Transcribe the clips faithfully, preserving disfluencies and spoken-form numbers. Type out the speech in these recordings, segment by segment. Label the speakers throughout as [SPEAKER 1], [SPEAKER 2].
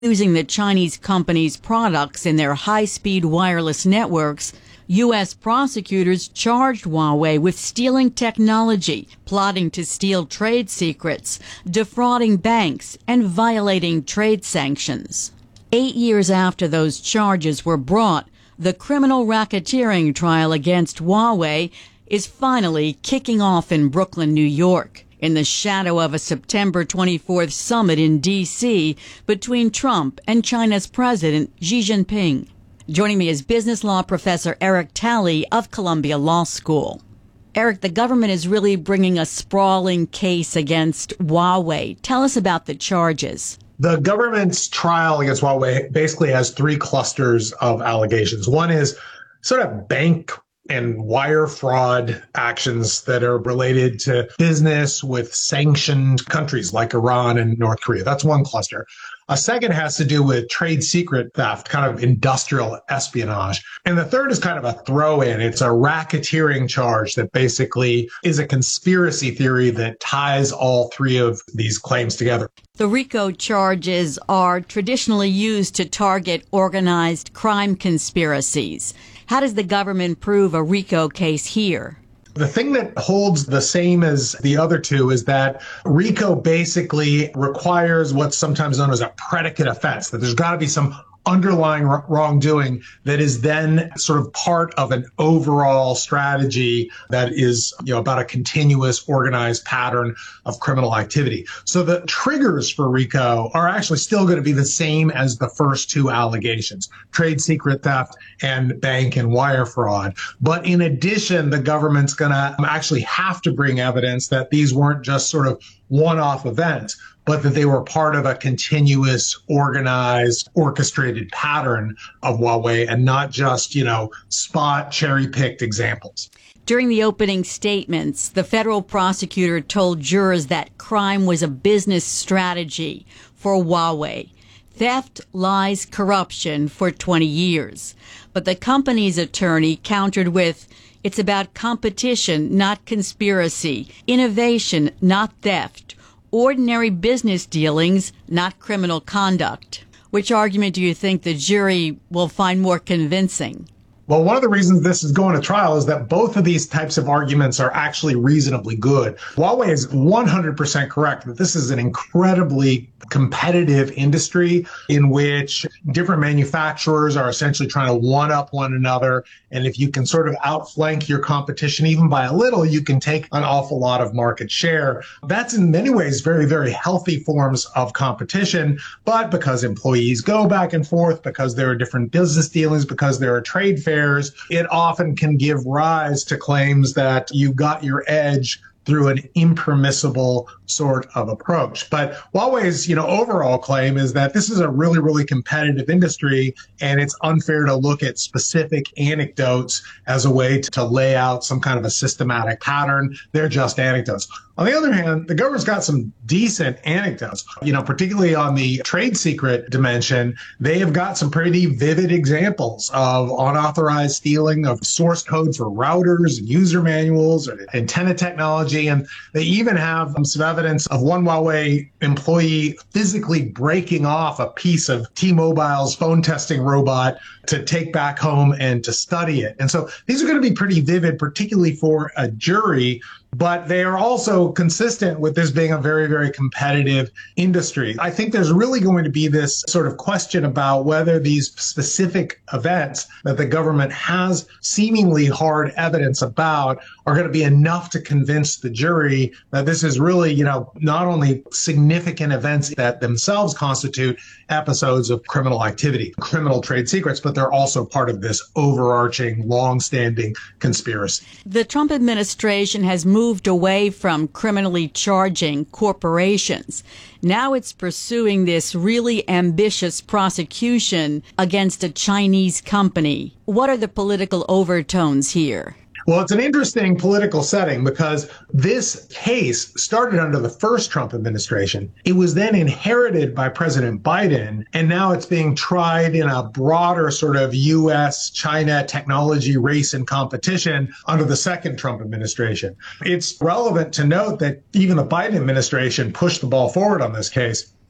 [SPEAKER 1] using the Chinese company's products in their high-speed wireless networks, U S prosecutors charged Huawei with stealing technology, plotting to steal trade secrets, defrauding banks, and violating trade sanctions. Eight years after those charges were brought, the criminal racketeering trial against Huawei is finally kicking off in Brooklyn, New York, in the shadow of a September twenty-fourth summit in D C between Trump and China's President Xi Jinping. Joining me is business law professor Eric Talley of Columbia Law School. Eric, the government is really bringing a sprawling case against Huawei. Tell us about the charges.
[SPEAKER 2] The government's trial against Huawei basically has three clusters of allegations. One is sort of bank and wire fraud actions that are related to business with sanctioned countries like Iran and North Korea. That's one cluster. A second has to do with trade secret theft, kind of industrial espionage. And the third is kind of a throw-in. It's a racketeering charge that basically is a conspiracy theory that ties all three of these claims together.
[SPEAKER 1] The RICO charges are traditionally used to target organized crime conspiracies. How does the government prove a RICO case here?
[SPEAKER 2] The thing that holds the same as the other two is that RICO basically requires what's sometimes known as a predicate offense, that there's got to be some underlying wrongdoing that is then sort of part of an overall strategy that is, you know, about a continuous organized pattern of criminal activity. So the triggers for RICO are actually still going to be the same as the first two allegations, trade secret theft and bank and wire fraud. But in addition, the government's going to actually have to bring evidence that these weren't just sort of one-off events, but that they were part of a continuous, organized, orchestrated pattern of Huawei and not just, you know, spot cherry-picked examples.
[SPEAKER 1] During the opening statements, the federal prosecutor told jurors that crime was a business strategy for Huawei. Theft, lies, corruption for twenty years. But the company's attorney countered with, it's about competition, not conspiracy, innovation, not theft, ordinary business dealings, not criminal conduct. Which argument do you think the jury will find more convincing?
[SPEAKER 2] Well, one of the reasons this is going to trial is that both of these types of arguments are actually reasonably good. Huawei is one hundred percent correct that this is an incredibly competitive industry in which different manufacturers are essentially trying to one-up one another. And if you can sort of outflank your competition even by a little, you can take an awful lot of market share. That's in many ways very, very healthy forms of competition. But because employees go back and forth, because there are different business dealings, because there are trade fairs, it often can give rise to claims that you got your edge through an impermissible sort of approach. But Huawei's, you know, overall claim is that this is a really, really competitive industry, and it's unfair to look at specific anecdotes as a way to, to lay out some kind of a systematic pattern. They're just anecdotes. On the other hand, the government's got some decent anecdotes, you know, particularly on the trade secret dimension. They have got some pretty vivid examples of unauthorized stealing of source code for routers and user manuals or antenna technology. And they even have some evidence of one Huawei employee physically breaking off a piece of T-Mobile's phone testing robot to take back home and to study it. And so these are going to be pretty vivid, particularly for a jury, but they are also consistent with this being a very, very competitive industry. I think there's really going to be this sort of question about whether these specific events that the government has seemingly hard evidence about are going to be enough to convince the jury that this is really, you know, not only significant events that themselves constitute episodes of criminal activity, criminal trade secrets, but they're also part of this overarching, long-standing conspiracy.
[SPEAKER 1] The Trump administration has moved away from criminally charging corporations. Now it's pursuing this really ambitious prosecution against a Chinese company. What are the political overtones here?
[SPEAKER 2] Well, it's an interesting political setting because this case started under the first Trump administration. It was then inherited by President Biden, and now it's being tried in a broader sort of U S China technology race and competition under the second Trump administration. It's relevant to note that even the Biden administration pushed the ball forward on this case.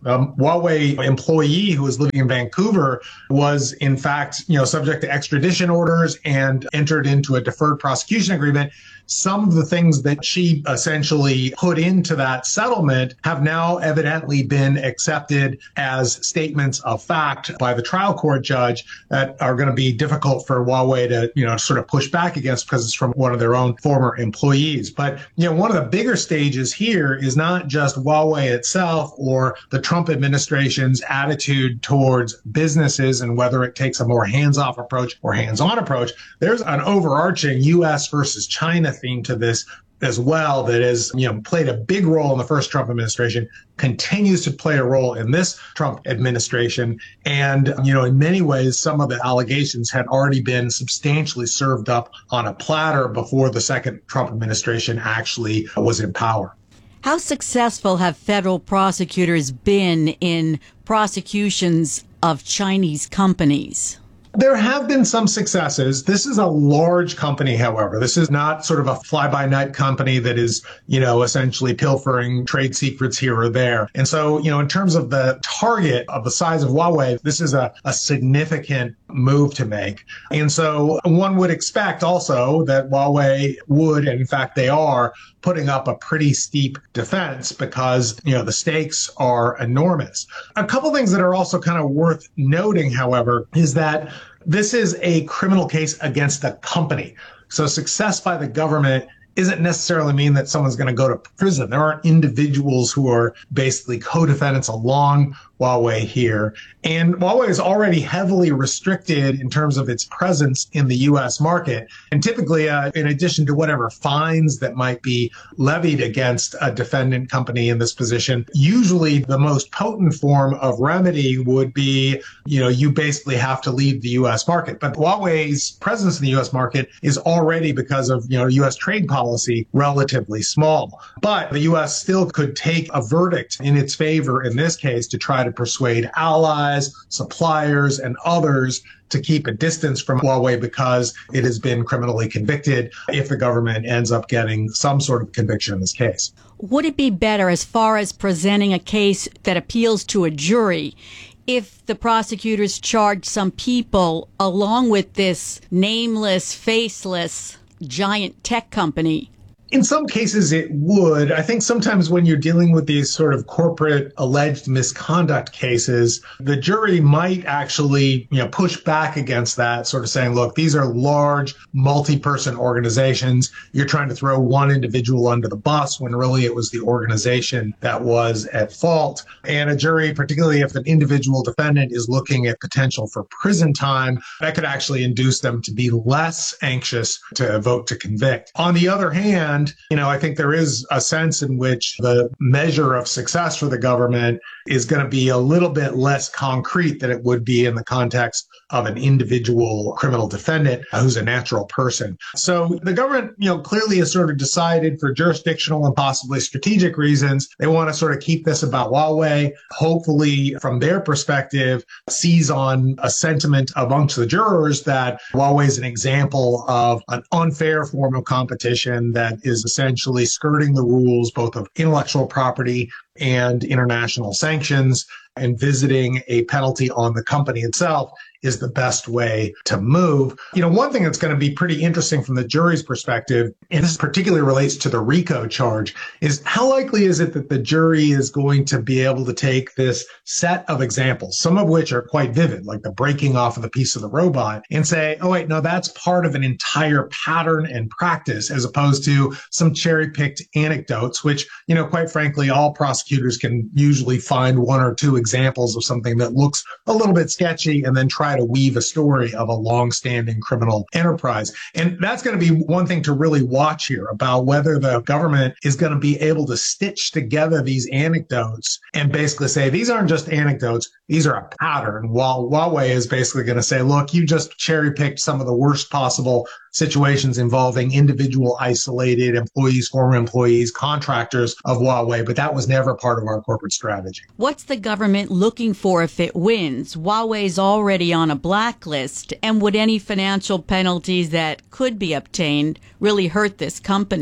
[SPEAKER 2] A Huawei employee who was living in Vancouver was, in fact, you know, subject to extradition orders and entered into a deferred prosecution agreement. Some of the things that she essentially put into that settlement have now evidently been accepted as statements of fact by the trial court judge that are going to be difficult for Huawei to, you know, sort of push back against because it's from one of their own former employees. But, you know, one of the bigger stages here is not just Huawei itself or the Trump administration's attitude towards businesses and whether it takes a more hands-off approach or hands-on approach. There's an overarching U S versus China theme to this as well that has, you know, played a big role in the first Trump administration, continues to play a role in this Trump administration. And, you know, in many ways, some of the allegations had already been substantially served up on a platter before the second Trump administration actually was in power.
[SPEAKER 1] How successful have federal prosecutors been in prosecutions of Chinese companies?
[SPEAKER 2] There have been some successes. This is a large company, however. This is not sort of a fly-by-night company that is, you know, essentially pilfering trade secrets here or there. And so, you know, in terms of the target of the size of Huawei, this is a, a significant move to make. And so one would expect also that Huawei would, and in fact they are, putting up a pretty steep defense because, you know, the stakes are enormous. A couple things that are also kind of worth noting, however, is that this is a criminal case against a company. So success by the government isn't necessarily mean that someone's going to go to prison. There aren't individuals who are basically co-defendants along Huawei here. And Huawei is already heavily restricted in terms of its presence in the U S market. And typically, uh, in addition to whatever fines that might be levied against a defendant company in this position, usually the most potent form of remedy would be, you know, you basically have to leave the U S market. But Huawei's presence in the U S market is already, because of, you know, U S trade policy, relatively small. But the U S still could take a verdict in its favor in this case to try to persuade allies, suppliers, and others to keep a distance from Huawei because it has been criminally convicted if the government ends up getting some sort of conviction in this case.
[SPEAKER 1] Would it be better, as far as presenting a case that appeals to a jury, if the prosecutors charged some people along with this nameless, faceless giant tech company?
[SPEAKER 2] In some cases, it would. I think sometimes when you're dealing with these sort of corporate alleged misconduct cases, the jury might actually, you know, push back against that, sort of saying, look, these are large, multi-person organizations. You're trying to throw one individual under the bus when really it was the organization that was at fault. And a jury, particularly if an individual defendant is looking at potential for prison time, that could actually induce them to be less anxious to vote to convict. On the other hand, you know, I think there is a sense in which the measure of success for the government is going to be a little bit less concrete than it would be in the context of an individual criminal defendant who's a natural person. So the government, you know, clearly has sort of decided for jurisdictional and possibly strategic reasons, they want to sort of keep this about Huawei. Hopefully, from their perspective, seize on a sentiment amongst the jurors that Huawei is an example of an unfair form of competition that is essentially skirting the rules, both of intellectual property and international sanctions, and visiting a penalty on the company itself is the best way to move. You know, one thing that's going to be pretty interesting from the jury's perspective, and this particularly relates to the RICO charge, is how likely is it that the jury is going to be able to take this set of examples, some of which are quite vivid, like the breaking off of the piece of the robot, and say, oh, wait, no, that's part of an entire pattern and practice, as opposed to some cherry-picked anecdotes, which, you know, quite frankly, all prosecutors can usually find one or two examples of something that looks a little bit sketchy and then try to weave a story of a long-standing criminal enterprise. And that's going to be one thing to really watch here about whether the government is going to be able to stitch together these anecdotes and basically say, these aren't just anecdotes, these are a pattern. While Huawei is basically going to say, look, you just cherry-picked some of the worst possible situations involving individual isolated employees, former employees, contractors of Huawei, but that was never part of our corporate strategy.
[SPEAKER 1] What's the government looking for if it wins? Huawei's already on a blacklist, and would any financial penalties that could be obtained really hurt this company?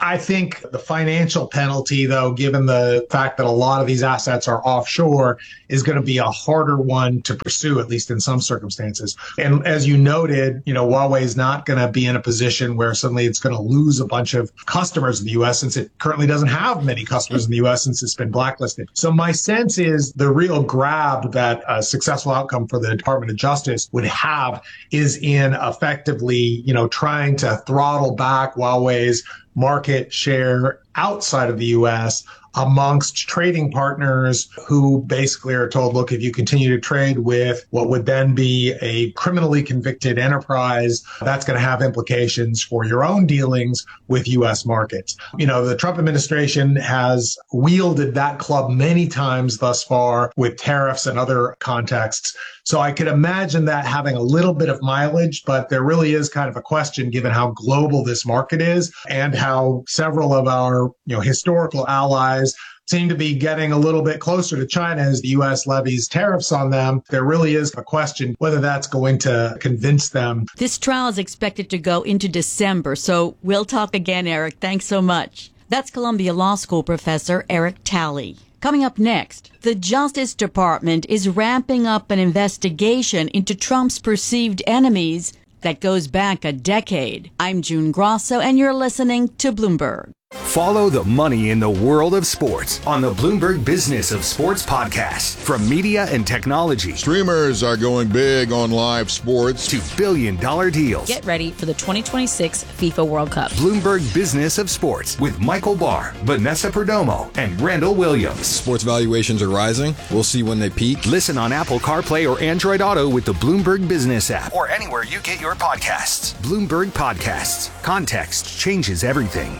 [SPEAKER 2] I think the financial penalty, though, given the fact that a lot of these assets are offshore, is going to be a harder one to pursue, at least in some circumstances. And as you noted, you know, Huawei is not going to be in a position where suddenly it's going to lose a bunch of customers in the U S, since it currently doesn't have many customers in the U S since it's been blacklisted. So my sense is the real grab that a successful outcome for the Department of Justice would have is in effectively, you know, trying to throttle back Huawei's market share outside of the U S amongst trading partners who basically are told, look, if you continue to trade with what would then be a criminally convicted enterprise, that's going to have implications for your own dealings with U S markets. You know, the Trump administration has wielded that club many times thus far with tariffs and other contexts. So I could imagine that having a little bit of mileage, but there really is kind of a question given how global this market is and how several of our, you know, historical allies seem to be getting a little bit closer to China as the U S levies tariffs on them. There really is a question whether that's going to convince them.
[SPEAKER 1] This trial is expected to go into December, so we'll talk again, Eric. Thanks so much. That's Columbia Law School professor Eric Talley. Coming up next, the Justice Department is ramping up an investigation into Trump's perceived enemies that goes back a decade. I'm June Grosso, and you're listening to Bloomberg.
[SPEAKER 3] Follow the money in the world of sports on the Bloomberg Business of Sports podcast. From media and technology,
[SPEAKER 4] streamers are going big on live sports,
[SPEAKER 3] to billion dollar deals.
[SPEAKER 5] Get ready for the twenty twenty-six FIFA World Cup.
[SPEAKER 3] Bloomberg Business of Sports with Michael Barr, Vanessa Perdomo, and Randall Williams.
[SPEAKER 6] Sports valuations are rising. We'll see when they peak.
[SPEAKER 3] Listen on Apple CarPlay or Android Auto with the Bloomberg Business app or anywhere you get your podcasts. Bloomberg Podcasts. Context changes everything.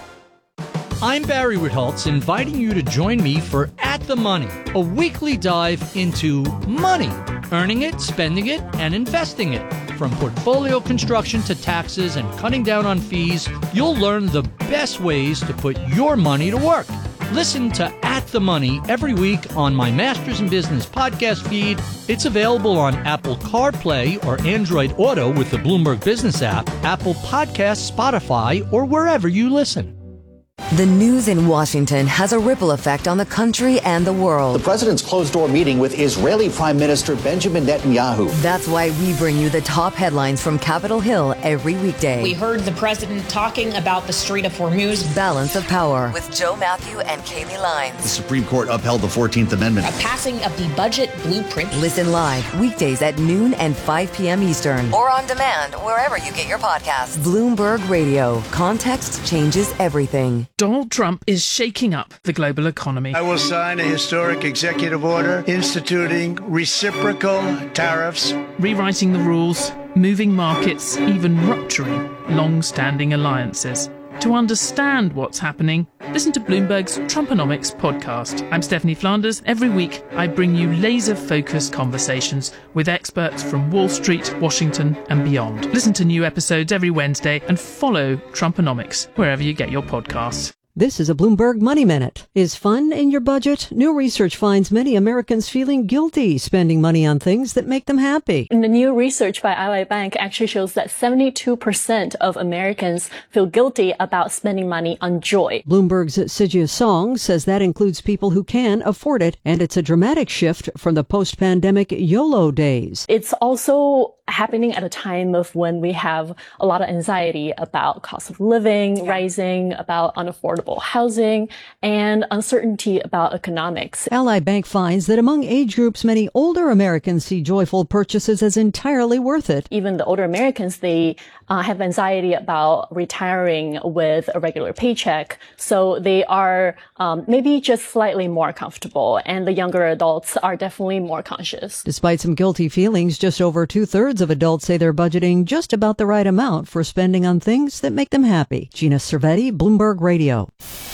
[SPEAKER 7] I'm Barry Ritholtz, inviting you to join me for At the Money, a weekly dive into money, earning it, spending it, and investing it. From portfolio construction to taxes and cutting down on fees, you'll learn the best ways to put your money to work. Listen to At the Money every week on my Masters in Business podcast feed. It's available on Apple CarPlay or Android Auto with the Bloomberg Business app, Apple Podcasts, Spotify, or wherever you listen.
[SPEAKER 8] The news in Washington has a ripple effect on the country and the world.
[SPEAKER 9] The president's closed-door meeting with Israeli Prime Minister Benjamin Netanyahu.
[SPEAKER 8] That's why we bring you the top headlines from Capitol Hill every weekday.
[SPEAKER 10] We heard the president talking about the Strait of Hormuz.
[SPEAKER 8] Balance of Power with Joe Matthew and Kaylee Lyons.
[SPEAKER 9] The Supreme Court upheld the fourteenth Amendment.
[SPEAKER 10] A passing of the budget blueprint.
[SPEAKER 8] Listen live weekdays at noon and five p.m. Eastern. Or on demand wherever you get your podcasts. Bloomberg Radio. Context changes everything.
[SPEAKER 11] Donald Trump is shaking up the global economy.
[SPEAKER 12] I will sign a historic executive order instituting reciprocal tariffs,
[SPEAKER 11] rewriting the rules, moving markets, even rupturing long-standing alliances. To understand what's happening, listen to Bloomberg's Trumponomics podcast. I'm Stephanie Flanders. Every week, I bring you laser-focused conversations with experts from Wall Street, Washington, and beyond. Listen to new episodes every Wednesday and follow Trumponomics wherever you get your podcasts.
[SPEAKER 13] This is a Bloomberg Money Minute. Is fun in your budget? New research finds many Americans feeling guilty spending money on things that make them happy.
[SPEAKER 14] And the new research by Ally Bank actually shows that seventy-two percent of Americans feel guilty about spending money on joy.
[SPEAKER 13] Bloomberg's Sijia Song says that includes people who can afford it, and it's a dramatic shift from the post-pandemic YOLO days.
[SPEAKER 14] It's also happening at a time of when we have a lot of anxiety about cost of living rising, about unaffordable housing, and uncertainty about economics.
[SPEAKER 13] Ally Bank finds that among age groups, many older Americans see joyful purchases as entirely worth it.
[SPEAKER 14] Even the older Americans, they uh, have anxiety about retiring with a regular paycheck, so they are um, maybe just slightly more comfortable, and the younger adults are definitely more conscious.
[SPEAKER 13] Despite some guilty feelings, just over two-thirds of adults say they're budgeting just about the right amount for spending on things that make them happy. Gina Cervetti, Bloomberg Radio.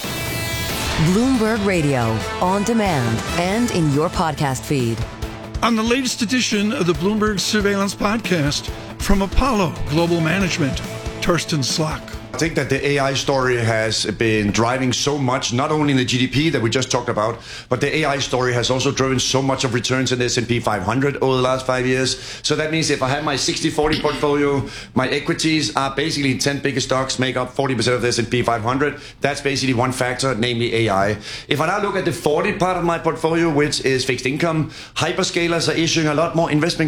[SPEAKER 8] Bloomberg Radio, on demand and in your podcast feed.
[SPEAKER 15] On the latest edition of the Bloomberg Surveillance Podcast from Apollo Global Management, Torsten Slok.
[SPEAKER 16] think that the A I story has been driving so much, not only in the G D P that we just talked about, but the A I story has also driven so much of returns in the S and P five hundred over the last five years. So that means if I have my sixty forty portfolio, my equities are basically ten biggest stocks make up forty percent of the S and P five hundred. That's basically one factor, namely A I. If I now look at the forty part of my portfolio, which is fixed income, hyperscalers are issuing a lot more investment